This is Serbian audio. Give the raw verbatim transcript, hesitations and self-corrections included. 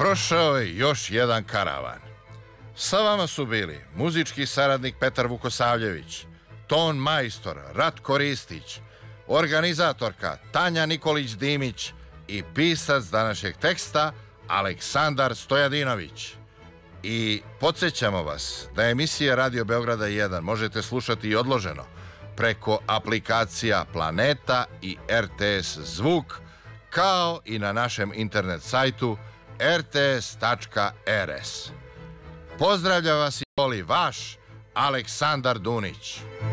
Prošao je još jedan karavan. Sa vama su bili muzički saradnik Petar Vukosavljević, ton majstor Ratko Ristić, organizatorka Tanja Nikolić-Dimić i pisac današnjeg teksta Aleksandar Stojadinović. I podsjećamo vas da emisije Radio Beograda jedan možete slušati i odloženo preko aplikacija Planeta i R T S Zvuk, kao i na našem internet sajtu r t s tačka r s. Pozdravlja vas i voli vaš Aleksandar Dunić.